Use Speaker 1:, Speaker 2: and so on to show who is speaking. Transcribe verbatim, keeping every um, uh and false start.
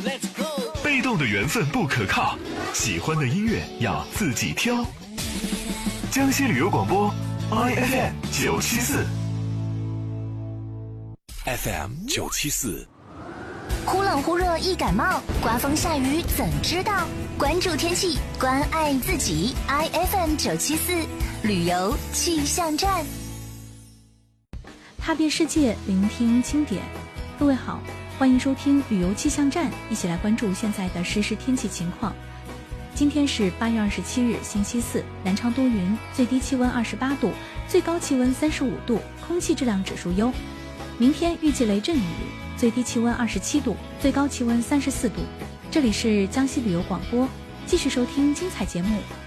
Speaker 1: 被动的缘分不可靠，喜欢的音乐要自己挑。江西旅游广播 I F M 九七四
Speaker 2: F M 九七四，
Speaker 3: 忽冷忽热易感冒，刮风下雨怎知道？关注天气，关爱自己。I F M 九七四旅游气象站，
Speaker 4: 踏遍世界，聆听经典。各位好，欢迎收听旅游气象站，一起来关注现在的实时天气情况。今天是八月二十七日，星期四，南昌多云，最低气温二十八度，最高气温三十五度，空气质量指数优。明天预计雷阵雨，最低气温二十七度，最高气温三十四度。这里是江西旅游广播，继续收听精彩节目，